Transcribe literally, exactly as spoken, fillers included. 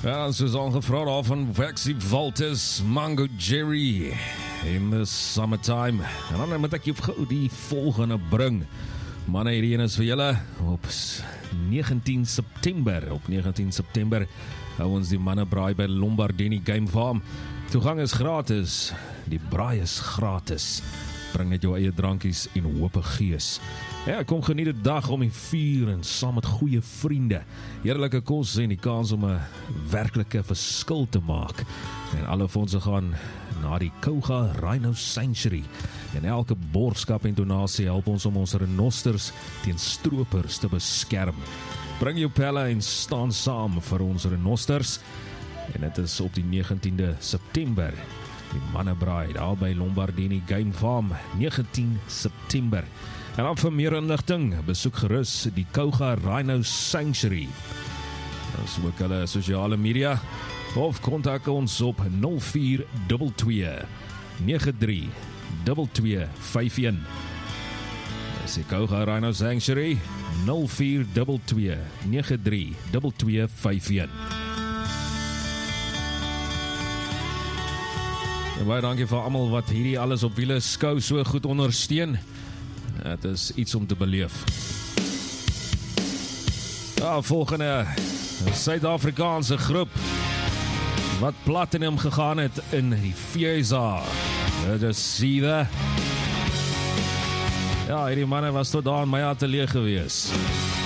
Ja, soos aangevra daar van Waxy Walters, Mango Jerry in the summertime. En dan moet ek jou gou die volgende bring. Manne, hierdie een is vir julle op negentien September. Op negentien September hou ons die manne braai by Lombardini Game Farm. Toegang is gratis, die braai is gratis. Bring net jou eie drankies en hoop gees. Ja, kom geniet die dag om die vuur en saam met goeie vriende. Heerlike kos en die kans om 'n werklike verskil te maak. En alle fondse gaan na die Kouga Rhino Sanctuary. En elke borgskap en donasie help ons om ons renosters teen stroopers te beskerm. Bring jou pelle en staan saam vir ons renosters. En dit is op die negentiende September. Die mannebraai daar by Lombardini Game Farm, negentien September. En dan vir meer inligting, besoek gerus die Kouga Rhino Sanctuary. Dan is ook hulle sosiale media, of kontak ons op nul vier twee twee nege drie twee twee vyf een. Dis die Kouga Rhino Sanctuary, nul vier twee twee nege drie twee twee vyf een. En baie dankie vir almal wat hierdie alles op wiele skou so goed ondersteun. Het is iets om te beleef. Ja, volgende Suid-Afrikaanse groep wat platinum gegaan het in die V S A. Dit is Seether. Ja, hierdie manne was tot daar in my atelier gewees.